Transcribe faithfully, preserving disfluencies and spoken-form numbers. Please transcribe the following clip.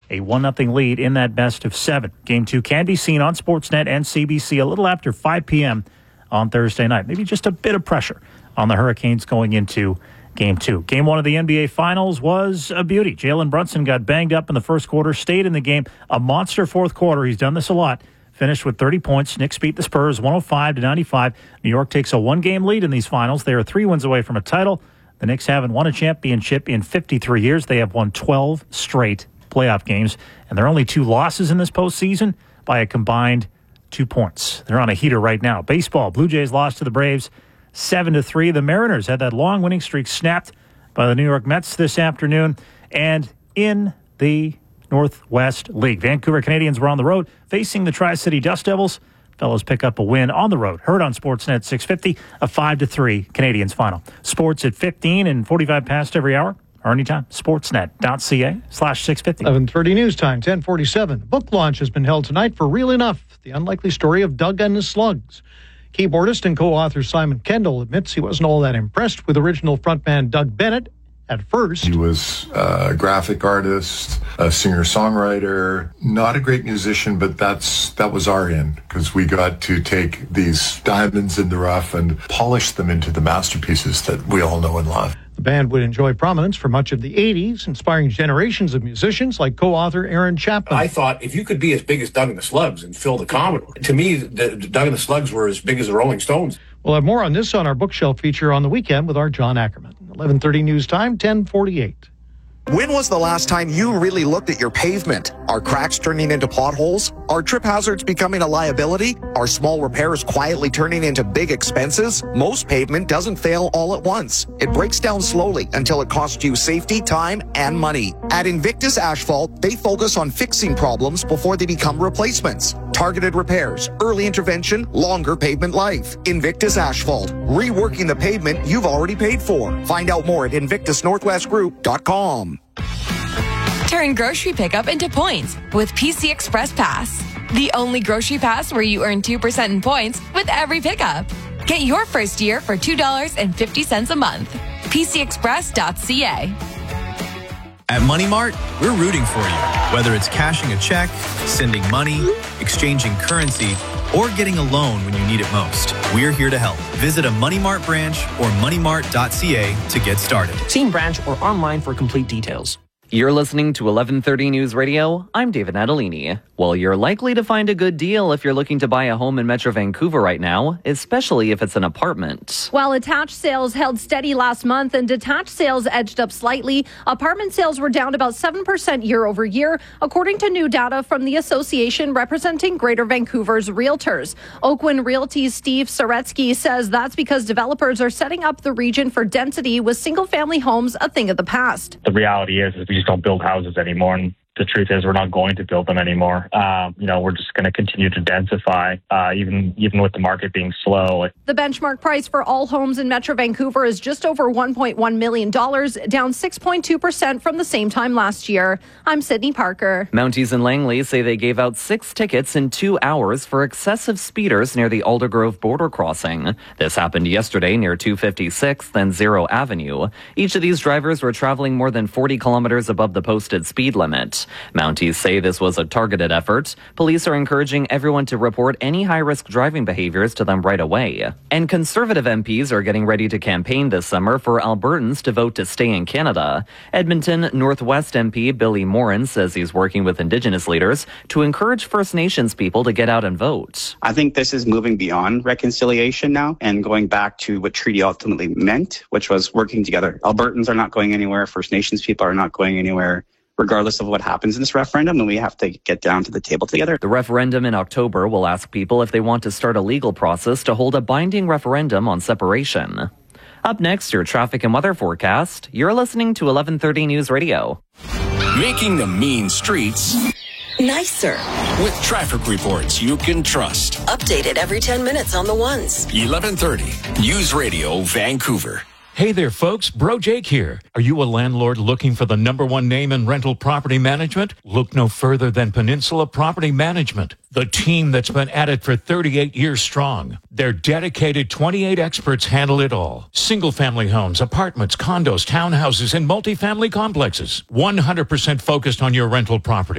a one nothing lead in that best of seven. Game two can be seen on Sportsnet and C B C a little after five p.m. on Thursday night. Maybe just a bit of pressure on the Hurricanes going into Game two. Game one of the N B A Finals was a beauty. Jalen Brunson got banged up in the first quarter, stayed in the game. A monster fourth quarter. He's done this a lot. Finished with thirty points. Knicks beat the Spurs one oh five to ninety-five. New York takes a one-game lead in these finals. They are three wins away from a title. The Knicks haven't won a championship in fifty-three years. They have won twelve straight playoff games, and there are only two losses in this postseason by a combined two points. They're on a heater right now. Baseball, Blue Jays lost to the Braves seven to three. The Mariners had that long winning streak snapped by the New York Mets this afternoon. And in the Northwest League, Vancouver Canadians were on the road facing the Tri-City Dust Devils. Fellows pick up a win on the road. Heard on Sportsnet six fifty, a five to three Canadians final. Sports at fifteen and forty-five past every hour or anytime. Sportsnet.ca slash 650. eleven thirty news time, ten forty-seven. Book launch has been held tonight for Real Enough, the unlikely story of Doug and the Slugs. Keyboardist and co-author Simon Kendall admits he wasn't all that impressed with original frontman Doug Bennett at first. He was a graphic artist, a singer-songwriter, not a great musician, but that's that was our end, because we got to take these diamonds in the rough and polish them into the masterpieces that we all know and love. The band would enjoy prominence for much of the eighties, inspiring generations of musicians like co-author Aaron Chapman. I thought if you could be as big as Doug and the Slugs and fill the Commodore, to me, the, the Doug and the Slugs were as big as the Rolling Stones. We'll have more on this on our bookshelf feature on the weekend with our John Ackerman. eleven thirty news time, ten forty-eight. When was the last time you really looked at your pavement? Are cracks turning into potholes? Are trip hazards becoming a liability? Are small repairs quietly turning into big expenses? Most pavement doesn't fail all at once. It breaks down slowly until it costs you safety, time, and money. At Invictus Asphalt, they focus on fixing problems before they become replacements. Targeted repairs, early intervention, longer pavement life. Invictus Asphalt, reworking the pavement you've already paid for. Find out more at invictus northwest group dot com. Turn grocery pickup into points with P C Express Pass. The only grocery pass where you earn two percent in points with every pickup. Get your first year for two dollars and fifty cents a month. P C express dot c a. At Money Mart, we're rooting for you. Whether it's cashing a check, sending money, exchanging currency, or getting a loan when you need it most, we're here to help. Visit a Money Mart branch or money mart dot c a to get started. See in branch or online for complete details. You're listening to eleven thirty News Radio. I'm David Natalini. Well, you're likely to find a good deal if you're looking to buy a home in Metro Vancouver right now, especially if it's an apartment. While attached sales held steady last month and detached sales edged up slightly, apartment sales were down about seven percent year over year, according to new data from the association representing Greater Vancouver's realtors. Oakwyn Realty's Steve Saretsky says that's because developers are setting up the region for density, with single-family homes a thing of the past. The reality is, is we just don't build houses anymore, and the truth is we're not going to build them anymore. Um, you know, we're just going to continue to densify, uh, even even with the market being slow. The benchmark price for all homes in Metro Vancouver is just over one point one million dollars, down six point two percent from the same time last year. I'm Sydney Parker. Mounties and Langley say they gave out six tickets in two hours for excessive speeders near the Aldergrove border crossing. This happened yesterday near two fifty-sixth and Zero Avenue. Each of these drivers were traveling more than forty kilometers above the posted speed limit. Mounties say this was a targeted effort. Police are encouraging everyone to report any high-risk driving behaviors to them right away. And Conservative M Ps are getting ready to campaign this summer for Albertans to vote to stay in Canada. Edmonton Northwest M P Billy Morin says he's working with Indigenous leaders to encourage First Nations people to get out and vote. I think this is moving beyond reconciliation now and going back to what treaty ultimately meant, which was working together. Albertans are not going anywhere. First Nations people are not going anywhere, regardless of what happens in this referendum, and we have to get down to the table together. The referendum in October will ask people if they want to start a legal process to hold a binding referendum on separation. Up next, your traffic and weather forecast. You're listening to eleven thirty News Radio. Making the mean streets nicer with traffic reports you can trust. Updated every ten minutes on the ones. eleven thirty News Radio Vancouver. Hey there, folks. Bro Jake here. Are you a landlord looking for the number one name in rental property management? Look no further than Peninsula Property Management, the team that's been at it for thirty-eight years strong. Their dedicated twenty-eight experts handle it all. Single-family homes, apartments, condos, townhouses, and multifamily complexes. one hundred percent focused on your rental property.